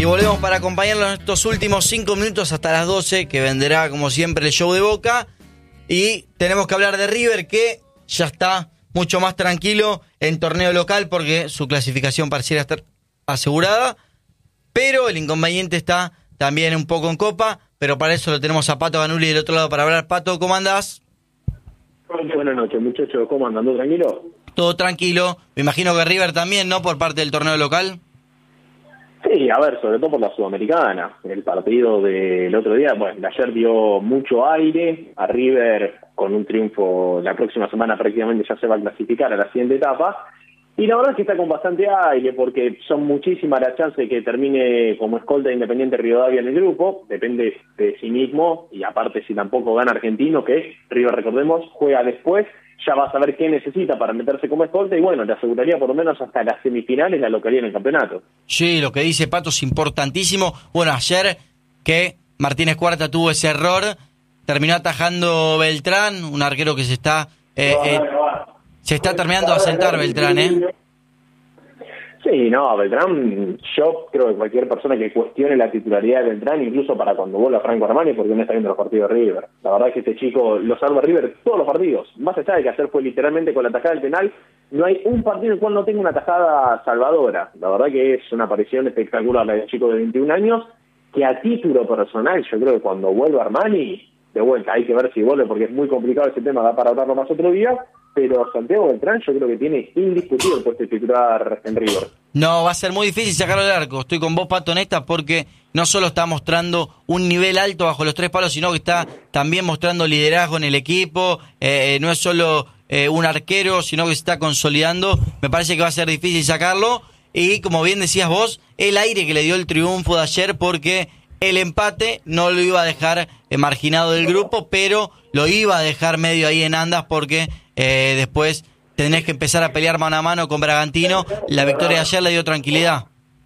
Y volvemos para acompañarlos en estos últimos 5 minutos hasta las 12, que vendrá como siempre el show de Boca. Y tenemos que hablar de River, que ya está mucho más tranquilo en torneo local porque su clasificación pareciera estar asegurada. Pero el inconveniente está también un poco en Copa, pero para eso lo tenemos a Pato Ganuli del otro lado para hablar. Pato, ¿cómo andás? Buenas noches, muchachos. ¿Cómo andan? ¿Todo tranquilo? Todo tranquilo. Me imagino que River también, ¿no? Por parte del torneo local. Sí, a ver, sobre todo por la Sudamericana. El partido del otro día, bueno, de ayer dio mucho aire. A River, con un triunfo la próxima semana prácticamente ya se va a clasificar a la siguiente etapa. Y la verdad es que está con bastante aire porque son muchísimas las chances de que termine como escolta de Independiente Rivadavia en el grupo. Depende de sí mismo y aparte si tampoco gana Argentino, que River, recordemos, juega después. Ya va a saber qué necesita para meterse como escolta y bueno, le aseguraría por lo menos hasta las semifinales la localidad en el campeonato. Sí, lo que dice Pato es importantísimo. Bueno, ayer que Martínez Cuarta tuvo ese error, terminó atajando Beltrán, un arquero que se está terminando de asentar Beltrán, ¿eh? Sí, no, Beltrán, yo creo que cualquier persona que cuestione la titularidad de Beltrán, incluso para cuando vuelva Franco Armani, porque no está viendo los partidos de River. La verdad es que este chico lo salva River todos los partidos. Más allá de que ayer fue literalmente con la tajada del penal, no hay un partido en el cual no tenga una tajada salvadora. La verdad que es una aparición espectacular la del chico de 21 años, que a título personal, yo creo que cuando vuelva Armani, de vuelta, hay que ver si vuelve, porque es muy complicado ese tema, da para hablarlo más otro día, pero Santiago Beltrán yo creo que tiene indiscutible el puesto de titular en River. No, va a ser muy difícil sacarlo del arco. Estoy con vos, Pato, en esta, porque no solo está mostrando un nivel alto bajo los 3 palos, sino que está también mostrando liderazgo en el equipo. No es solo un arquero, sino que se está consolidando. Me parece que va a ser difícil sacarlo. Y como bien decías vos, el aire que le dio el triunfo de ayer, porque el empate no lo iba a dejar marginado del grupo, pero lo iba a dejar medio ahí en andas porque después tenés que empezar a pelear mano a mano con Bragantino. La victoria de ayer le dio tranquilidad.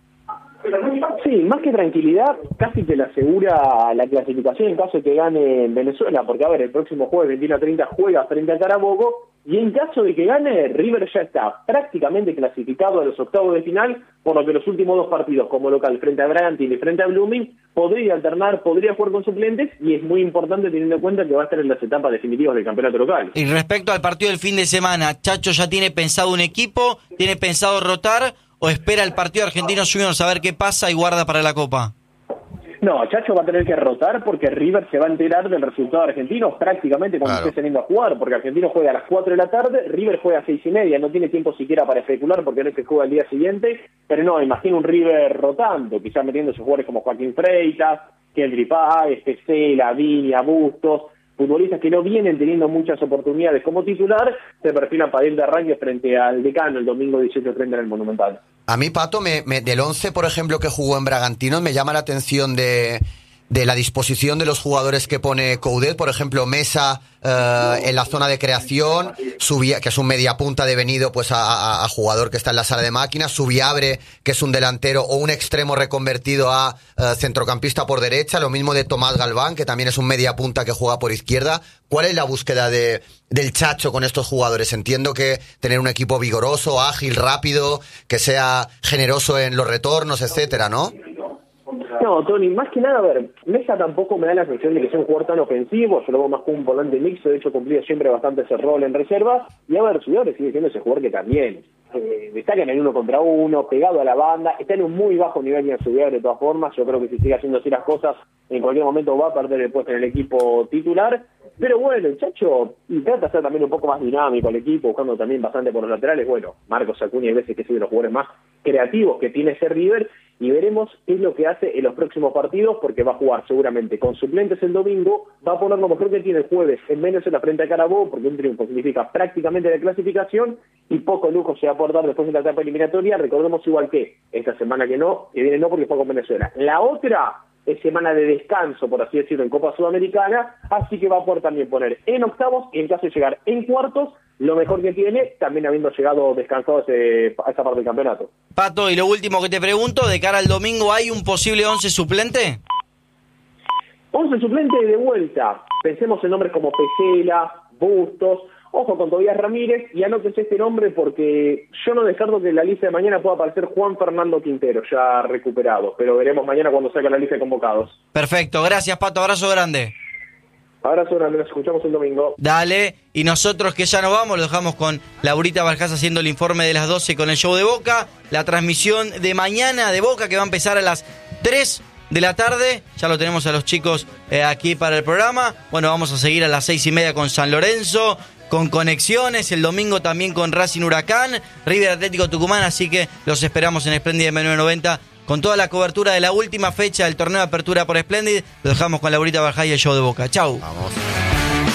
Sí, más que tranquilidad, casi te le asegura la clasificación en caso de que gane en Venezuela, porque a ver, el próximo jueves 21:30 juega frente a Carabobo, y en caso de que gane, River ya está prácticamente clasificado a los octavos de final, por lo que los últimos 2 partidos como local frente a Bragantino y frente a Blooming, podría alternar, podría jugar con suplentes, y es muy importante teniendo en cuenta que va a estar en las etapas definitivas del campeonato local. Y respecto al partido del fin de semana, ¿Chacho ya tiene pensado un equipo? ¿Tiene pensado rotar? ¿O espera el partido de Argentinos Juniors a ver qué pasa y guarda para la Copa? No, Chacho va a tener que rotar porque River se va a enterar del resultado argentino prácticamente cuando esté saliendo a jugar, porque Argentino juega a las 4 de la tarde, River juega a 6:30, no tiene tiempo siquiera para especular porque no es que juega al día siguiente, pero no, imagino un River rotando, quizás metiéndose jugadores como Joaquín Freitas, Kendry Páez, Pesela, Viña, Bustos, futbolistas que no vienen teniendo muchas oportunidades como titular, se perfilan para ir de arranque frente al Decano el domingo 18:30 en el Monumental. A mí, Pato, del 11, por ejemplo, que jugó en Bragantino, me llama la atención de la disposición de los jugadores que pone Coudet, por ejemplo, Mesa en la zona de creación, que es un mediapunta devenido pues a jugador que está en la sala de máquinas, Subiabre, que es un delantero o un extremo reconvertido a centrocampista por derecha, lo mismo de Tomás Galván, que también es un mediapunta que juega por izquierda. ¿Cuál es la búsqueda del Chacho con estos jugadores? Entiendo que tener un equipo vigoroso, ágil, rápido, que sea generoso en los retornos, etcétera, ¿no? No, Tony, más que nada, a ver, Mesa tampoco me da la sensación de que sea un jugador tan ofensivo, yo lo veo más como un volante mixto, de hecho cumplía siempre bastante ese rol en reserva, y a ver, Subiabre sigue siendo ese jugador que también destaca en el 1 contra 1, pegado a la banda, está en un muy bajo nivel en Subiabre de todas formas, yo creo que si sigue haciendo así las cosas, en cualquier momento va a perder el puesto en el equipo titular, pero bueno, el Chacho trata de ser también un poco más dinámico el equipo, buscando también bastante por los laterales, bueno, Marcos Acuña hay veces que es uno de los jugadores más creativos que tiene ese River, y veremos qué es lo que hace en los próximos partidos, porque va a jugar seguramente con suplentes el domingo, va a poner lo mejor que tiene el jueves en Venezuela frente a Carabobo, porque un triunfo significa prácticamente la clasificación, y poco lujo se va a aportar después de la etapa eliminatoria, recordemos igual que esta semana que viene no porque fue con Venezuela. La otra es semana de descanso, por así decirlo, en Copa Sudamericana, así que va a poder también poner en octavos, y en caso de llegar en cuartos, lo mejor que tiene, también habiendo llegado descansado a esa parte del campeonato. Pato, y lo último que te pregunto, de cara al domingo, ¿hay un posible 11 suplente? 11 suplente de vuelta. Pensemos en nombres como Pesela, Bustos, Ojo con Tobías Ramírez, y anótese este nombre porque yo no descarto que en la lista de mañana pueda aparecer Juan Fernando Quintero, ya recuperado, pero veremos mañana cuando salga la lista de convocados. Perfecto, gracias Pato, abrazo grande. Abrazo grande, nos escuchamos el domingo. Dale, y nosotros que ya nos vamos, lo dejamos con Laurita Barjás haciendo el informe de las 12 con el show de Boca, la transmisión de mañana de Boca que va a empezar a las 3 de la tarde, ya lo tenemos a los chicos aquí para el programa. Bueno, vamos a seguir a las 6:30 con San Lorenzo, con Conexiones, el domingo también con Racing Huracán, River Atlético Tucumán, así que los esperamos en Splendid M990 con toda la cobertura de la última fecha del torneo de apertura por Splendid. Lo dejamos con Laurita Barjás y el show de Boca. Chau. Vamos.